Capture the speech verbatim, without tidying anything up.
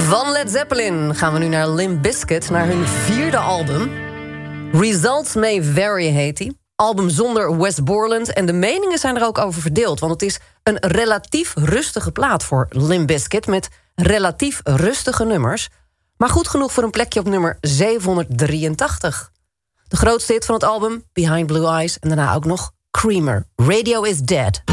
Van Led Zeppelin gaan we nu naar Limp Bizkit, naar hun vierde album. Results May Vary heet die. Album zonder Wes Borland. En de meningen zijn er ook over verdeeld. Want het is een relatief rustige plaat voor Limp Bizkit, met relatief rustige nummers. Maar goed genoeg voor een plekje op nummer zevenhonderddrieëntachtig. De grootste hit van het album, Behind Blue Eyes. En daarna ook nog Creamer, Radio is Dead.